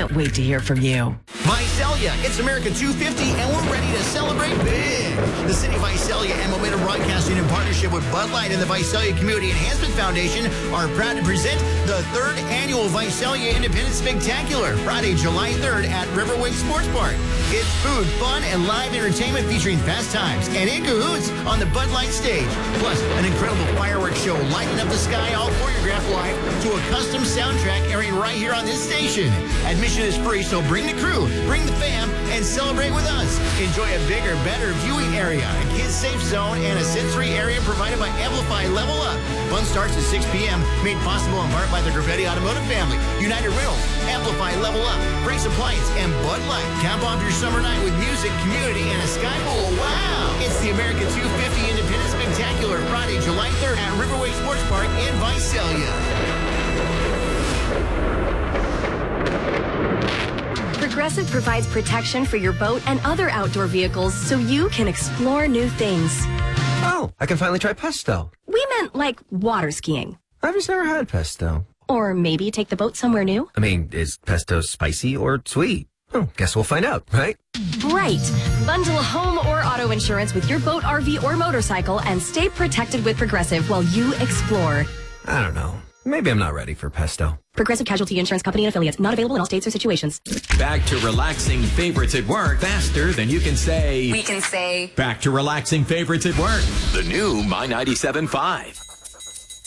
can't wait to hear from you. Visalia, it's America 250, and we're ready to celebrate big. The City of Visalia and Momentum Broadcasting in partnership with Bud Light and the Visalia Community Enhancement Foundation are proud to present the 3rd annual Visalia Independence Spectacular, Friday, July 3rd at Riverway Sports Park. It's food, fun, and live entertainment featuring Fast Times and In Cahoots on the Bud Light stage. Plus, an incredible fireworks show lighting up the sky, all choreographed live to a custom soundtrack airing right here on this station. Admission is free, so bring the crew, bring the fam, and celebrate with us. Enjoy a bigger, better viewing area, a kids-safe zone, and a sensory area provided by Amplify Level Up. Fun starts at 6 p.m., made possible in part by the Graffiti Automotive family, United Rentals, Amplify Level Up, Frank's Appliance, and Bud Light. Cap off your summer night with music, community, and a sky bowl. Wow! It's the America 250 Independence Spectacular, Friday, July 3rd at Riverway Sports Park in Visalia. Progressive provides protection for your boat and other outdoor vehicles so you can explore new things. Oh, I can finally try pesto. We meant like water skiing. I've just never had pesto. Or maybe take the boat somewhere new. I mean, is pesto spicy or sweet? Oh, guess we'll find out, right? Right. Bundle home or auto insurance with your boat, RV, or motorcycle and stay protected with Progressive while you explore. I don't know. Maybe I'm not ready for pesto. Progressive Casualty Insurance Company and affiliates. Not available in all states or situations. Back to relaxing favorites at work faster than you can say. We can say. Back to relaxing favorites at work. The new My 97.5.